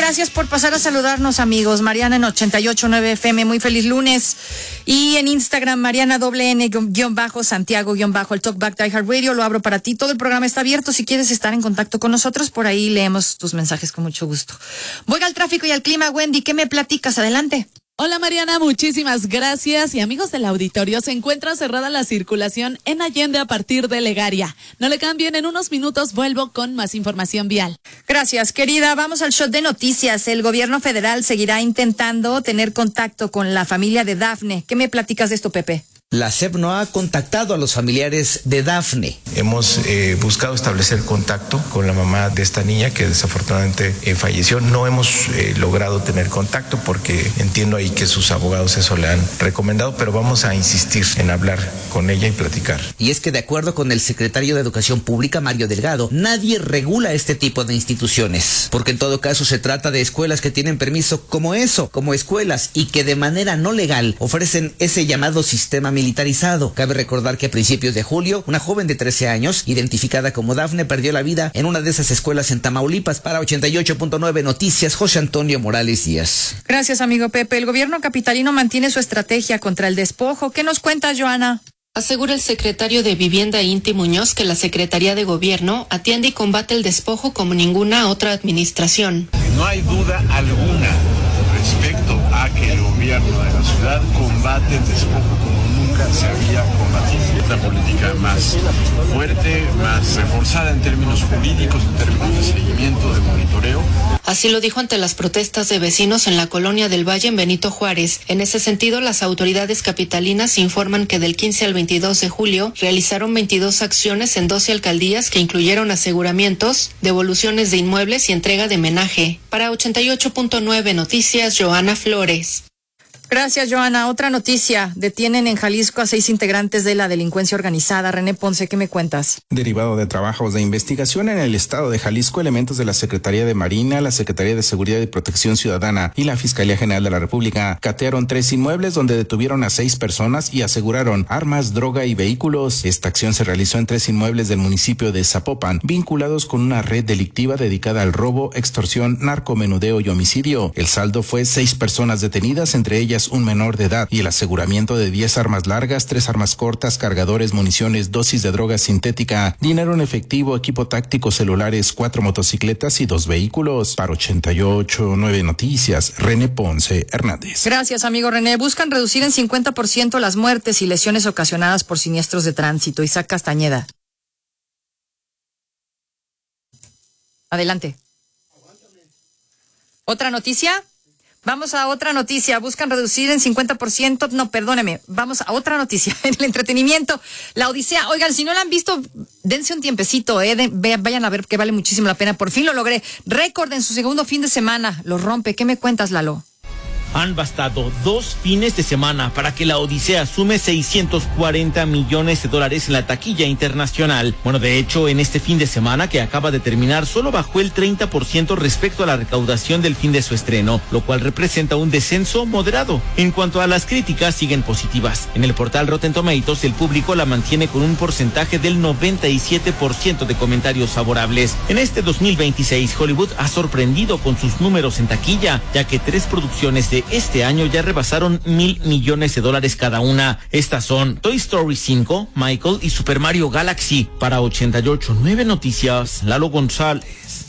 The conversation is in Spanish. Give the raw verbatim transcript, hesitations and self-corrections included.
gracias por pasar a saludarnos, amigos. Mariana en ochenta y ocho punto nueve F M, muy feliz lunes. Y en Instagram, Mariana doble N guión bajo, Santiago guión bajo, el Talkback de iHeartRadio, lo abro para ti. Todo el programa está abierto. Si quieres estar en contacto con nosotros, por ahí leemos tus mensajes con mucho gusto. Voy al tráfico y al clima, Wendy. ¿Qué me platicas? Adelante. Hola Mariana, muchísimas gracias. Y amigos del auditorio, se encuentra cerrada la circulación en Allende a partir de Legaria. No le cambien, en unos minutos vuelvo con más información vial. Gracias, querida. Vamos al shot de noticias. El gobierno federal seguirá intentando tener contacto con la familia de Dafne. ¿Qué me platicas de esto, Pepe? La S E P no ha contactado a los familiares de Dafne. Hemos eh, buscado establecer contacto con la mamá de esta niña que desafortunadamente eh, falleció. No hemos eh, logrado tener contacto porque entiendo ahí que sus abogados eso le han recomendado, pero vamos a insistir en hablar con ella y platicar. Y es que de acuerdo con el secretario de Educación Pública, Mario Delgado, nadie regula este tipo de instituciones, porque en todo caso se trata de escuelas que tienen permiso como eso, como escuelas, y que de manera no legal ofrecen ese llamado sistema militar. militarizado. Cabe recordar que a principios de julio, una joven de trece años, identificada como Dafne, perdió la vida en una de esas escuelas en Tamaulipas. Para ochenta y ocho punto nueve Noticias, José Antonio Morales Díaz. Gracias, amigo Pepe. El gobierno capitalino mantiene su estrategia contra el despojo. ¿Qué nos cuentas, Joana? Asegura el secretario de Vivienda Inti Muñoz que la Secretaría de Gobierno atiende y combate el despojo como ninguna otra administración. No hay duda alguna respecto a que el gobierno de la ciudad combate el despojo como nunca se había combatido. Una política más fuerte, más reforzada en términos jurídicos, en términos de seguimiento, de monitoreo. Así lo dijo ante las protestas de vecinos en la colonia del Valle en Benito Juárez. En ese sentido, las autoridades capitalinas informan que del quince al veintidós de julio realizaron veintidós acciones en doce alcaldías que incluyeron aseguramientos, devoluciones de inmuebles y entrega de menaje. Para ochenta y ocho punto nueve Noticias, Joana Flores. Gracias, Joana. Otra noticia. Detienen en Jalisco a seis integrantes de la delincuencia organizada. René Ponce, ¿qué me cuentas? Derivado de trabajos de investigación en el estado de Jalisco, elementos de la Secretaría de Marina, la Secretaría de Seguridad y Protección Ciudadana y la Fiscalía General de la República catearon tres inmuebles donde detuvieron a seis personas y aseguraron armas, droga y vehículos. Esta acción se realizó en tres inmuebles del municipio de Zapopan, vinculados con una red delictiva dedicada al robo, extorsión, narcomenudeo y homicidio. El saldo fue seis personas detenidas, entre ellas un menor de edad, y el aseguramiento de diez armas largas, tres armas cortas, cargadores, municiones, dosis de droga sintética, dinero en efectivo, equipo táctico, celulares, cuatro motocicletas y dos vehículos. Para ochenta y ocho punto nueve Noticias, René Ponce Hernández. Gracias, amigo René. Buscan reducir en cincuenta por ciento las muertes y lesiones ocasionadas por siniestros de tránsito. Isaac Castañeda. Adelante. ¿Otra noticia? Vamos a otra noticia. Buscan reducir en cincuenta por ciento. No, perdóneme. Vamos a otra noticia. En el entretenimiento, La Odisea. Oigan, si no la han visto, dense un tiempecito, eh. De, vayan a ver que vale muchísimo la pena. Por fin lo logré. Récord en su segundo fin de semana. Lo rompe. ¿Qué me cuentas, Lalo? Han bastado dos fines de semana para que La Odisea sume seiscientos cuarenta millones de dólares en la taquilla internacional. Bueno, de hecho, en este fin de semana que acaba de terminar, solo bajó el treinta por ciento respecto a la recaudación del fin de su estreno, lo cual representa un descenso moderado. En cuanto a las críticas, siguen positivas. En el portal Rotten Tomatoes, el público la mantiene con un porcentaje del noventa y siete por ciento de comentarios favorables. En este dos mil veintiséis, Hollywood ha sorprendido con sus números en taquilla, ya que tres producciones de este año ya rebasaron mil millones de dólares cada una. Estas son Toy Story cinco, Michael y Super Mario Galaxy. Para ochenta y ocho punto nueve Noticias, Lalo González.